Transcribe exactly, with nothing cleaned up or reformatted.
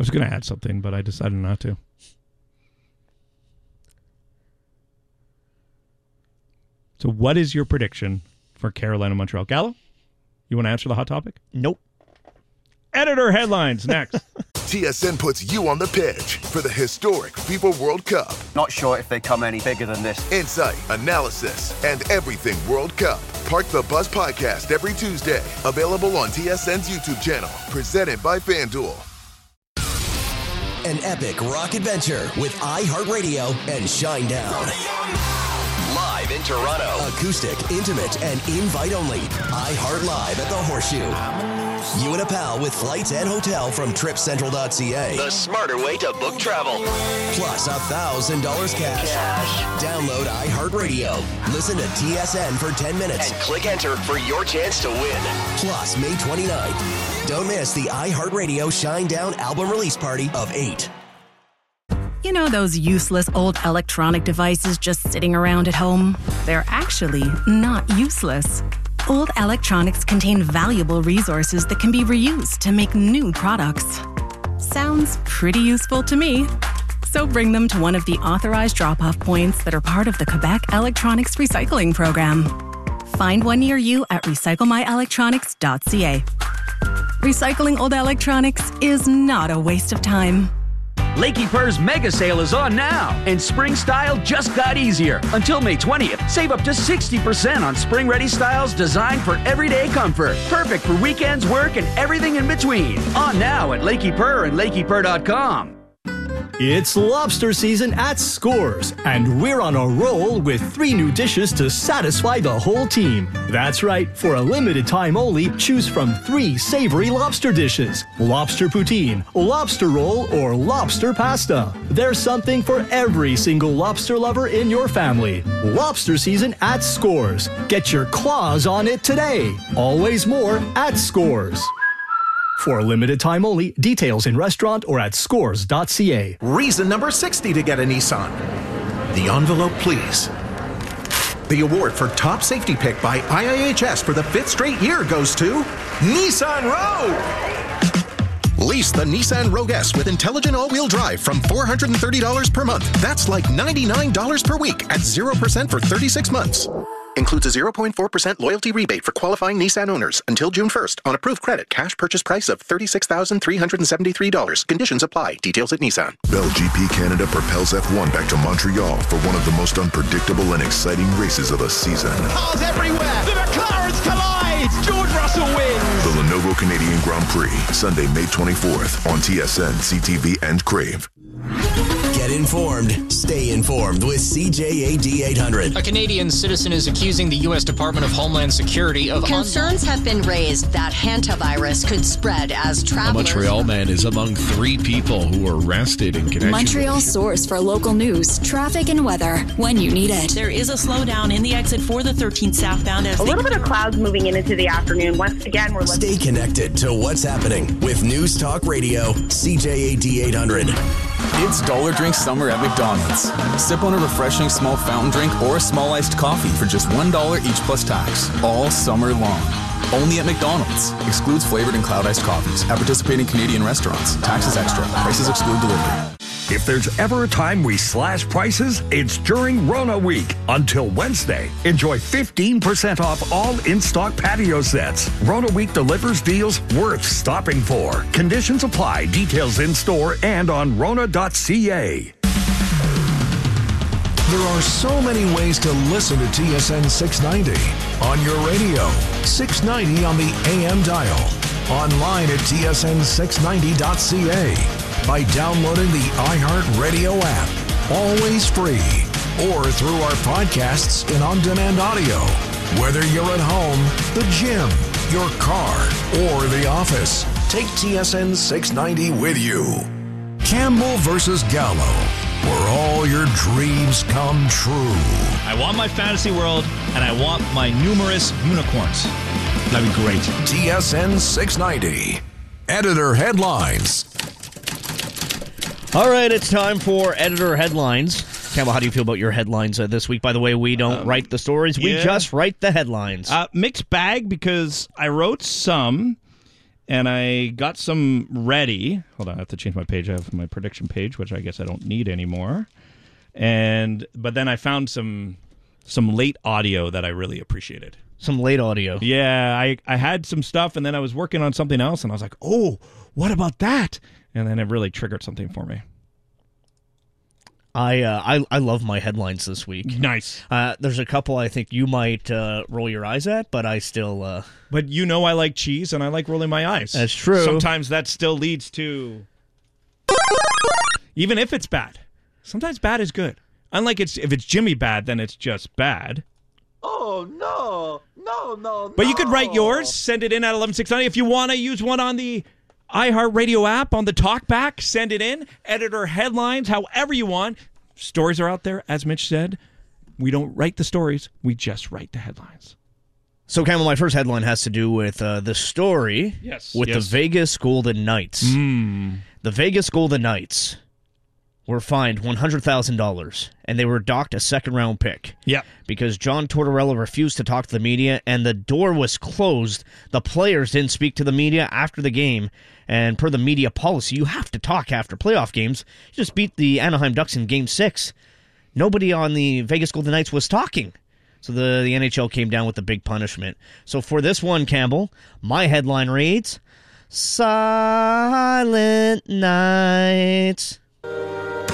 was going to add something, but I decided not to. So what is your prediction for Carolina-Montreal? Gallo, you want to answer the hot topic? Nope. Editor headlines next. T S N puts you on the pitch for the historic FIFA World Cup. Not sure if they come any bigger than this. Insight, analysis, and everything World Cup. Park the Buzz podcast every Tuesday. Available on T S N's YouTube channel. Presented by FanDuel. An epic rock adventure with iHeartRadio and Shinedown. Live in Toronto. Acoustic, intimate, and invite-only. iHeart Live at the Horseshoe. You and a pal with flights and hotel from trip central dot c a. The smarter way to book travel. Plus one thousand dollars cash. cash. Download iHeartRadio. Listen to T S N for ten minutes. And click enter for your chance to win. Plus, May twenty-ninth. Don't miss the iHeartRadio Shinedown album release party of eight. You know those useless old electronic devices just sitting around at home? They're actually not useless. Old electronics contain valuable resources that can be reused to make new products. Sounds pretty useful to me. So bring them to one of the authorized drop-off points that are part of the Quebec Electronics Recycling Program. Find one near you at recycle my electronics dot c a. Recycling old electronics is not a waste of time. Lakey Purr's mega sale is on now, and spring style just got easier. Until May twentieth, save up to sixty percent on spring-ready styles designed for everyday comfort. Perfect for weekends, work, and everything in between. On now at Lakey Purr and lakey purr dot com. It's lobster season at Scores, and we're on a roll with three new dishes to satisfy the whole team. That's right, for a limited time only, choose from three savory lobster dishes: lobster poutine, lobster roll, or lobster pasta. There's something for every single lobster lover in your family. Lobster season at Scores. Get your claws on it today. Always more at Scores. For a limited time only, details in restaurant or at scores dot c a. Reason number sixty to get a Nissan. The envelope, please. The award for top safety pick by I I H S for the fifth straight year goes to Nissan Rogue. Lease the Nissan Rogue S with intelligent all-wheel drive from four hundred thirty dollars per month. That's like ninety-nine dollars per week at zero percent for thirty-six months. Includes a zero point four percent loyalty rebate for qualifying Nissan owners until June first on approved credit. Cash purchase price of thirty-six thousand three hundred seventy-three dollars. Conditions apply. Details at Nissan. Bell G P Canada propels F one back to Montreal for one of the most unpredictable and exciting races of the season. Cars everywhere. The McLarens collide. George Russell wins. The Lenovo Canadian Grand Prix, Sunday, May twenty-fourth on T S N, C T V, and Crave. Get informed. Stay informed with C J A D eight hundred. A Canadian citizen is accusing the U S Department of Homeland Security of... Concerns un- have been raised that hantavirus could spread as travelers... A Montreal man is among three people who were arrested in connection... Montreal source for local news, traffic, and weather when you need it. There is a slowdown in the exit for the thirteenth southbound. As a little bit of clouds moving in into the afternoon. Once again, we're... Stay connected to what's happening with News Talk Radio, C J A D eight hundred. It's Dollar Drink Summer at McDonald's. Sip on a refreshing small fountain drink or a small iced coffee for just one dollar each plus tax, all summer long. Only at McDonald's. Excludes flavored and cloud iced coffees at participating Canadian restaurants. Taxes extra. Prices exclude delivery. If there's ever a time we slash prices, it's during Rona Week. Until Wednesday, enjoy fifteen percent off all in-stock patio sets. Rona Week delivers deals worth stopping for. Conditions apply. Details in-store and on rona dot c a. There are so many ways to listen to T S N six ninety. On your radio, six ninety on the A M dial. Online at T S N six ninety dot c a. By downloading the iHeartRadio app. Always free. Or through our podcasts and on-demand audio. Whether you're at home, the gym, your car, or the office, take T S N six ninety with you. Campbell versus Gallo, where all your dreams come true. I want my fantasy world, and I want my numerous unicorns. That'd be great. T S N six ninety. Editor Headlines. All right, it's time for Editor Headlines. Campbell, how do you feel about your headlines uh, this week? By the way, we don't um, write the stories. We yeah. just write the headlines. Uh, mixed bag, because I wrote some, and I got some ready. Hold on, I have to change my page. I have my prediction page, which I guess I don't need anymore. And but then I found some some late audio that I really appreciated. Some late audio. Yeah, I, I had some stuff, and then I was working on something else, and I was like, oh, what about that? And then it really triggered something for me. I uh, I I love my headlines this week. Nice. Uh, there's a couple I think you might uh, roll your eyes at, but I still... Uh... But you know I like cheese, and I like rolling my eyes. That's true. Sometimes that still leads to... Even if it's bad. Sometimes bad is good. Unlike it's if it's Jimmy bad, then it's just bad. Oh, no. No, no, no. But you could write yours, send it in at eleven six ninety. If you want to use one on the iHeartRadio app, on the TalkBack, send it in. Editor headlines, however you want. Stories are out there, as Mitch said. We don't write the stories. We just write the headlines. So, Campbell, my first headline has to do with uh, the story yes, with yes. the Vegas Golden Knights. Mm. The Vegas Golden Knights were fined one hundred thousand dollars, and they were docked a second-round pick. Yeah. Because John Tortorella refused to talk to the media, and the door was closed. The players didn't speak to the media after the game, and per the media policy, you have to talk after playoff games. You just beat the Anaheim Ducks in Game six. Nobody on the Vegas Golden Knights was talking. So the, the N H L came down with a big punishment. So for this one, Campbell, my headline reads, Silent Night.